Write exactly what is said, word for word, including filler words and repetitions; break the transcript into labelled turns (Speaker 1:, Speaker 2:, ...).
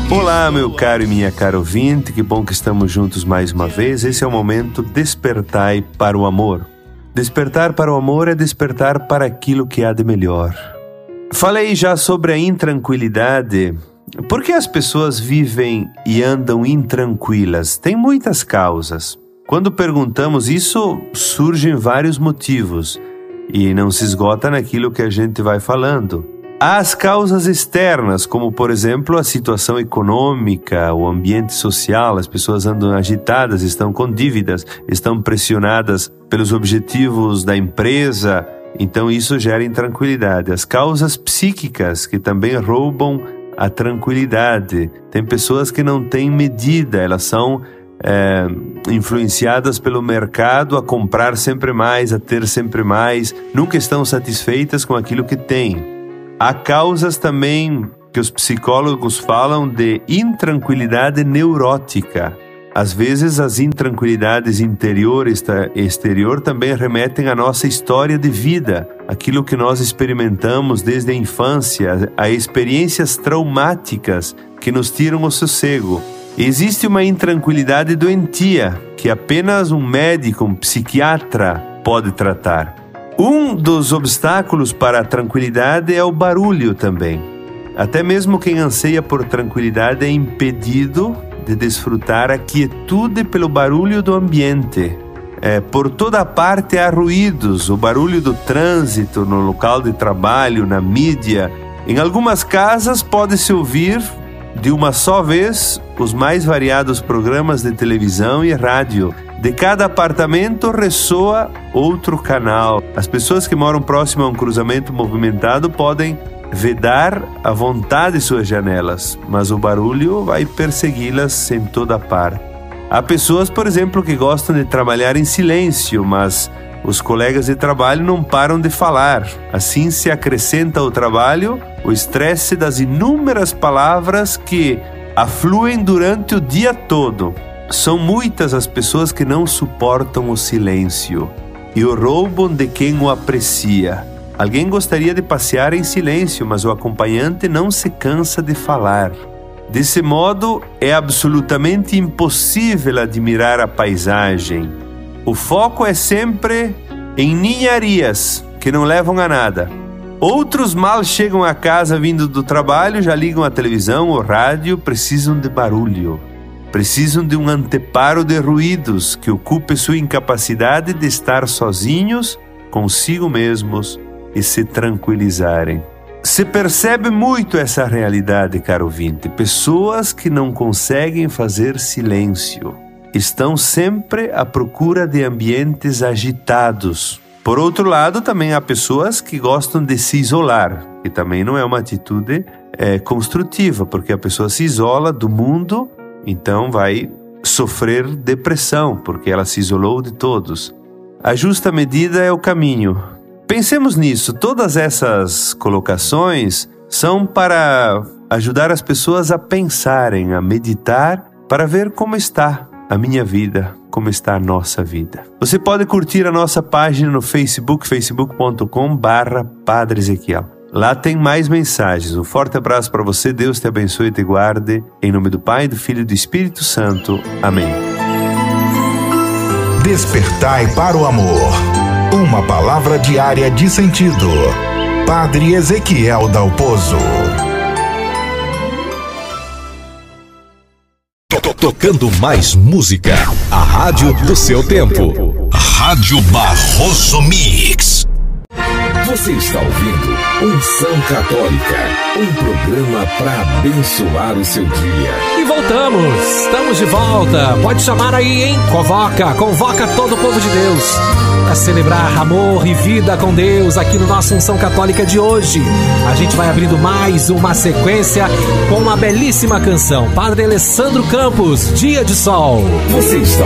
Speaker 1: Olá, meu caro e minha cara ouvinte, que bom que estamos juntos mais uma vez. Esse é o momento Despertai para o Amor. Despertar para o amor é despertar para aquilo que há de melhor. Falei já sobre a intranquilidade. Por que as pessoas vivem e andam intranquilas? Tem muitas causas. Quando perguntamos isso, surgem vários motivos e não se esgota naquilo que a gente vai falando. Há as causas externas, como por exemplo a situação econômica, o ambiente social. As pessoas andam agitadas, estão com dívidas, estão pressionadas pelos objetivos da empresa, então isso gera intranquilidade. As causas psíquicas, que também roubam a tranquilidade. Tem pessoas que não têm medida, elas são é, influenciadas pelo mercado a comprar sempre mais, a ter sempre mais, nunca estão satisfeitas com aquilo que têm. Há causas também que os psicólogos falam de intranquilidade neurótica. Às vezes as intranquilidades interior e exterior também remetem à nossa história de vida, aquilo que nós experimentamos desde a infância, a experiências traumáticas que nos tiram o sossego. Existe uma intranquilidade doentia que apenas um médico, um psiquiatra pode tratar. Um dos obstáculos para a tranquilidade é o barulho também. Até mesmo quem anseia por tranquilidade é impedido de desfrutar a quietude pelo barulho do ambiente. É, por toda parte há ruídos, o barulho do trânsito, no local de trabalho, na mídia. Em algumas casas pode-se ouvir de uma só vez os mais variados programas de televisão e rádio. De cada apartamento ressoa outro canal. As pessoas que moram próximo a um cruzamento movimentado podem vedar à vontade suas janelas, mas o barulho vai persegui-las em toda parte. Há pessoas, por exemplo, que gostam de trabalhar em silêncio, mas os colegas de trabalho não param de falar. Assim se acrescenta ao trabalho o estresse das inúmeras palavras que afluem durante o dia todo. São muitas as pessoas que não suportam o silêncio e o roubam de quem o aprecia. Alguém gostaria de passear em silêncio, mas o acompanhante não se cansa de falar. Desse modo, é absolutamente impossível admirar a paisagem. O foco é sempre em ninharias que não levam a nada. Outros mal chegam a casa vindo do trabalho, já ligam a televisão ou rádio, precisam de barulho. Precisam de um anteparo de ruídos que ocupe sua incapacidade de estar sozinhos, consigo mesmos e se tranquilizarem. Se percebe muito essa realidade, caro ouvinte. Pessoas que não conseguem fazer silêncio estão sempre à procura de ambientes agitados. Por outro lado, também há pessoas que gostam de se isolar, que também não é uma atitude é, construtiva, porque a pessoa se isola do mundo, então vai sofrer depressão, porque ela se isolou de todos. A justa medida é o caminho. Pensemos nisso. Todas essas colocações são para ajudar as pessoas a pensarem, a meditar, para ver como está a minha vida, como está a nossa vida. Você pode curtir a nossa página no Facebook, facebook ponto com barra Padre Ezequiel. Lá tem mais mensagens. Um forte abraço para você. Deus te abençoe e te guarde. Em nome do Pai, do Filho e do Espírito Santo. Amém.
Speaker 2: Despertai para o amor. Uma palavra diária de sentido. Padre Ezequiel Dalpozo.
Speaker 3: Tocando mais música. A rádio do seu tempo.
Speaker 2: Rádio Barroso Mix.
Speaker 3: Você está ouvindo Unção Católica, um programa para abençoar o seu dia.
Speaker 4: E voltamos, estamos de volta. Pode chamar aí, hein? Convoca, convoca todo o povo de Deus para celebrar amor e vida com Deus aqui no nosso Unção Católica de hoje. A gente vai abrindo mais uma sequência com uma belíssima canção. Padre Alessandro Campos, Dia de Sol.
Speaker 3: Você está